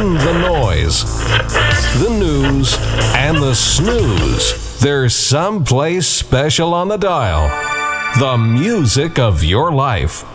In the noise, the news, and the snooze, there's someplace special on the dial. The music of your life.